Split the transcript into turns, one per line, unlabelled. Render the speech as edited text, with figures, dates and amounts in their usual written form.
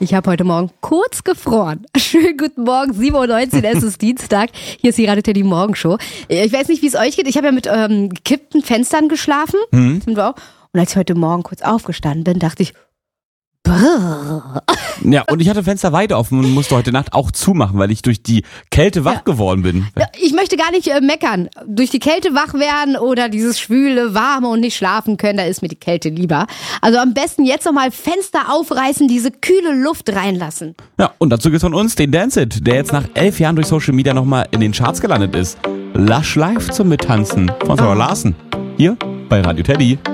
Ich habe heute Morgen kurz gefroren. Schönen guten Morgen, 7:19 Uhr, es ist Dienstag. Hier ist die Radio Teddy Morgenshow. Ich weiß nicht, wie es euch geht. Ich habe ja mit gekippten Fenstern geschlafen. Sind wir auch. Und als ich heute Morgen kurz aufgestanden bin, dachte ich, brrr.
Ja, und ich hatte Fenster weit offen und musste heute Nacht auch zumachen, weil ich durch die Kälte wach geworden bin.
Ja, ich möchte gar nicht meckern. Durch die Kälte wach werden oder dieses schwüle, warme und nicht schlafen können, da ist mir die Kälte lieber. Also am besten jetzt nochmal Fenster aufreißen, diese kühle Luft reinlassen.
Ja, und dazu gibt's von uns den Dance It, der jetzt nach 11 Jahren durch Social Media nochmal in den Charts gelandet ist. Lush Live zum Mittanzen von Sarah Larsen. Hier bei Radio Teddy.